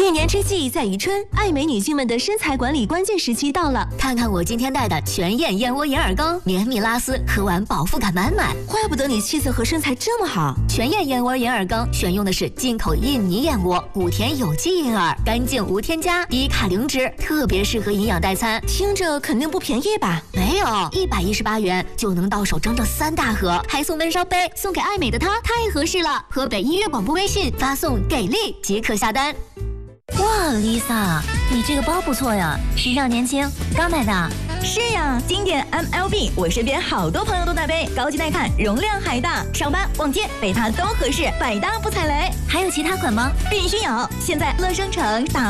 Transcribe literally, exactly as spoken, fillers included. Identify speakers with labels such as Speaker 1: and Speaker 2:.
Speaker 1: 一年之计在于春，爱美女性们的身材管理关键时期到了。
Speaker 2: 看看我今天带的全燕燕窝银耳羹，绵密拉丝，喝完饱腹感满满。
Speaker 1: 怪不得你气色和身材这么好。
Speaker 2: 全燕燕窝银耳羹选用的是进口印尼燕窝，谷田有机银耳，干净无添加，低卡零脂，特别适合营养代餐。
Speaker 1: 听着肯定不便宜吧？
Speaker 2: 没有，一百一十八元就能到手整整三大盒，还送温烧杯，送给爱美的她太合适了。河北音乐广播微信发送给力即可下单。
Speaker 3: 哇 ，Lisa， 你这个包不错呀，时尚年轻，刚买的。
Speaker 4: 是呀，经典 M L B， 我身边好多朋友都在背，高级耐看，容量还大，上班逛街背它都合适，百搭不踩雷。
Speaker 3: 还有其他款吗？
Speaker 4: 必须有！现在乐生城打